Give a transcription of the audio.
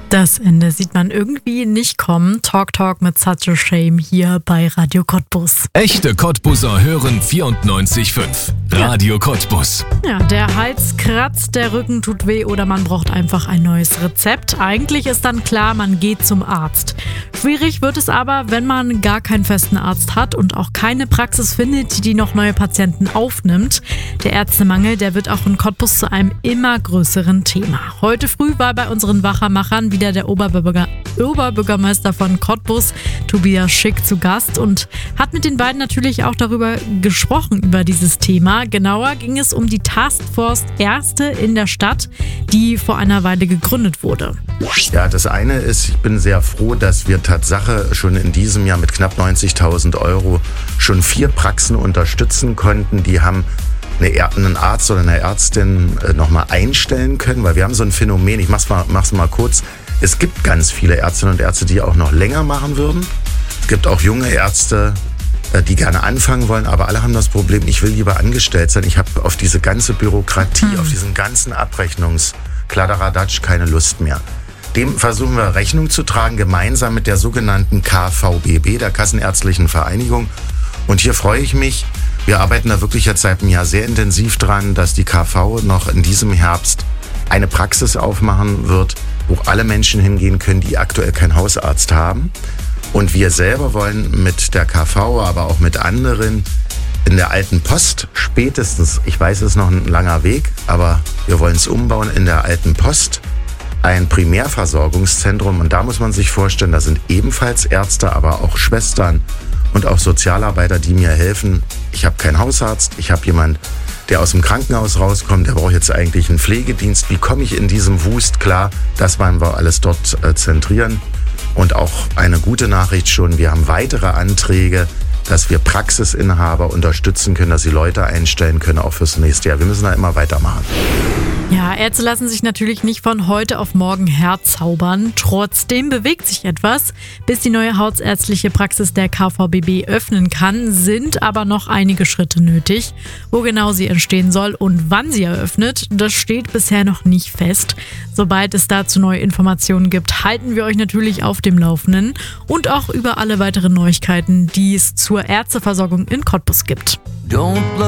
Das Ende sieht man irgendwie nicht kommen. Talk mit Such a Shame hier bei Radio Cottbus. Echte Cottbuser hören 94.5. Radio Cottbus. Ja, der Hals kratzt, der Rücken tut weh oder man braucht einfach ein neues Rezept. Eigentlich ist dann klar, man geht zum Arzt. Schwierig wird es aber, wenn man gar keinen festen Arzt hat und auch keine Praxis findet, die noch neue Patienten aufnimmt. Der Ärztemangel, der wird auch in Cottbus zu einem immer größeren Thema. Heute früh war bei unseren Wachermachern wieder der Oberbürgermeister von Cottbus, Tobias Schick, zu Gast und hat mit den beiden natürlich auch darüber gesprochen, über dieses Thema. Genauer ging es um die Taskforce Ärzte in der Stadt, die vor einer Weile gegründet wurde. Ja, das eine ist, ich bin sehr froh, dass wir Tatsache schon in diesem Jahr mit knapp 90.000 Euro schon 4 Praxen unterstützen konnten. Die haben einen Arzt oder eine Ärztin nochmal einstellen können, weil wir haben so ein Phänomen, ich mach's mal kurz, es gibt ganz viele Ärztinnen und Ärzte, die auch noch länger machen würden. Es gibt auch junge Ärzte, die gerne anfangen wollen, aber alle haben das Problem, ich will lieber angestellt sein, ich habe auf diese ganze Bürokratie, auf diesen ganzen Abrechnungskladderadatsch keine Lust mehr. Dem versuchen wir Rechnung zu tragen, gemeinsam mit der sogenannten KVBB, der Kassenärztlichen Vereinigung. Und hier freue ich mich, wir arbeiten da wirklich jetzt seit einem Jahr sehr intensiv dran, dass die KV noch in diesem Herbst eine Praxis aufmachen wird, wo alle Menschen hingehen können, die aktuell keinen Hausarzt haben. Und wir selber wollen mit der KV, aber auch mit anderen in der alten Post spätestens, ich weiß, es ist noch ein langer Weg, aber wir wollen es umbauen, in der alten Post ein Primärversorgungszentrum. Und da muss man sich vorstellen, da sind ebenfalls Ärzte, aber auch Schwestern und auch Sozialarbeiter, die mir helfen. Ich habe keinen Hausarzt, ich habe jemanden, der aus dem Krankenhaus rauskommt, der braucht jetzt eigentlich einen Pflegedienst. Wie komme ich in diesem Wust klar? Das wollen wir alles dort zentrieren. Und auch eine gute Nachricht schon, wir haben weitere Anträge, dass wir Praxisinhaber unterstützen können, dass sie Leute einstellen können, auch fürs nächste Jahr. Wir müssen da immer weitermachen. Ja, Ärzte lassen sich natürlich nicht von heute auf morgen herzaubern. Trotzdem bewegt sich etwas. Bis die neue hausärztliche Praxis der KVBB öffnen kann, sind aber noch einige Schritte nötig. Wo genau sie entstehen soll und wann sie eröffnet, das steht bisher noch nicht fest. Sobald es dazu neue Informationen gibt, halten wir euch natürlich auf dem Laufenden und auch über alle weiteren Neuigkeiten, die es zur Ärzteversorgung in Cottbus gibt.